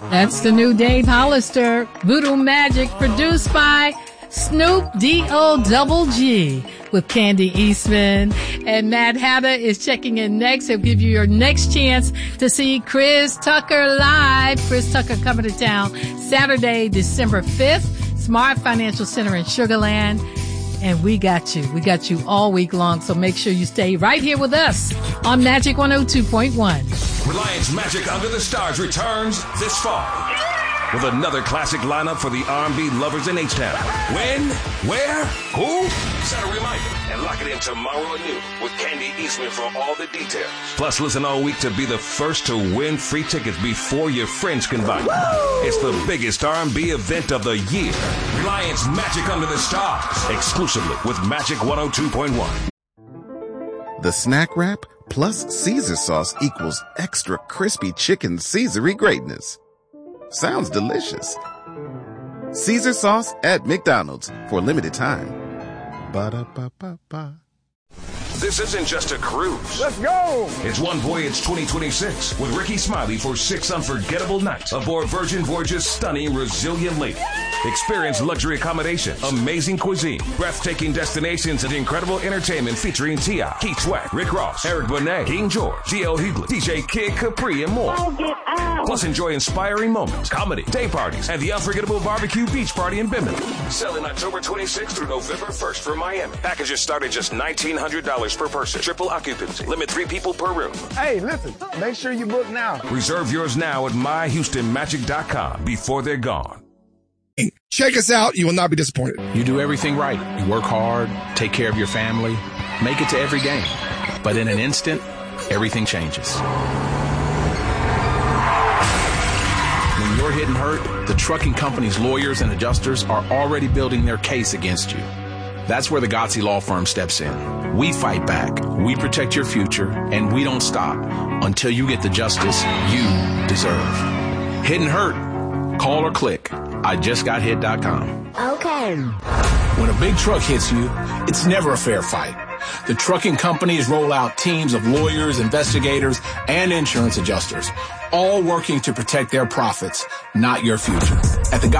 That's the new Dave Hollister, Voodoo Magic, produced by Snoop D-O-double-G with Candy Eastman. And Matt Hatter is checking in next. He'll give you your next chance to see Chris Tucker live. Chris Tucker coming to town Saturday, December 5th, Smart Financial Center in Sugar Land. And we got you. We got you all week long. So make sure you stay right here with us on Magic 102.1. Reliance Magic Under the Stars returns this fall with another classic lineup for the R&B lovers in H-Town. When? Where? Who? Set a reminder and lock it in tomorrow at noon with Candy Eastman for all the details. Plus, listen all week to be the first to win free tickets before your friends can buy you. It's the biggest R&B event of the year. Reliance Magic Under the Stars, exclusively with Magic 102.1. The Snack Wrap plus Caesar sauce equals extra crispy chicken Caesar-y greatness. Sounds delicious. Caesar sauce at McDonald's for a limited time. Ba-da-ba-ba-ba. This isn't just a cruise. Let's go! It's One Voyage 2026 with Ricky Smiley for 6 unforgettable nights aboard Virgin Voyage's stunning Resilient Lady. Experience luxury accommodation, amazing cuisine, breathtaking destinations, and incredible entertainment featuring T.I., Keith Sweat, Rick Ross, Eric Benet, King George, D.L. Hughley, DJ Kid Capri, and more. Plus, enjoy inspiring moments, comedy, day parties, and the unforgettable barbecue beach party in Bimini. Selling October 26th through November 1st for Miami. Packages start at just $1,900 per person. Triple occupancy. Limit 3 people per room. Hey, listen, make sure you book now. Reserve yours now at myhoustonmagic.com before they're gone. Check us out. You will not be disappointed. You do everything right. You work hard, take care of your family, make it to every game. But in an instant, everything changes. When you're hit and hurt, the trucking company's lawyers and adjusters are already building their case against you. That's where the Gotze Law Firm steps in. We fight back, we protect your future, and we don't stop until you get the justice you deserve. Hit and hurt? Call or click IJustGotHit.com. Okay. When a big truck hits you, it's never a fair fight. The trucking companies roll out teams of lawyers, investigators, and insurance adjusters, all working to protect their profits, not your future. At the